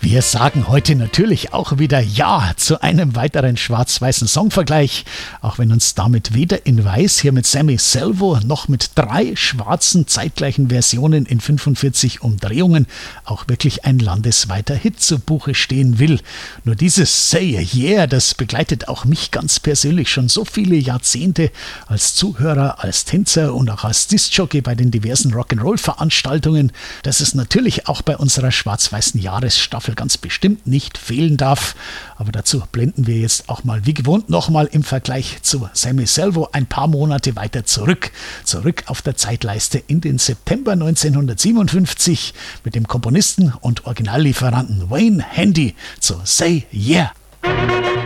Wir sagen heute natürlich auch wieder Ja zu einem weiteren schwarz-weißen Songvergleich, auch wenn uns damit weder in Weiß hier mit Sammy Selvo noch mit 3 schwarzen zeitgleichen Versionen in 45 Umdrehungen auch wirklich ein landesweiter Hit zu Buche stehen will. Nur dieses Say Yeah, das begleitet auch mich ganz persönlich schon so viele Jahrzehnte als Zuhörer, als Tänzer und auch als Diskjockey bei den diversen Rock'n'Roll-Veranstaltungen, dass es natürlich auch bei unserer schwarz-weißen Jahresstaffel ganz bestimmt nicht fehlen darf. Aber dazu blenden wir jetzt auch mal wie gewohnt nochmal im Vergleich zu Sammy Selvo ein paar Monate weiter zurück auf der Zeitleiste in den September 1957 mit dem Komponisten und Originallieferanten Wayne Handy zu Say Yeah.